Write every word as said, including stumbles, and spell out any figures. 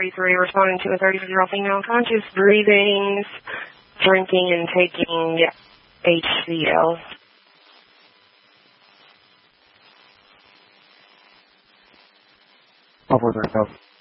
forty-three, responding to a thirty-year-old female, conscious breathings, drinking and taking H C L. four four three, go.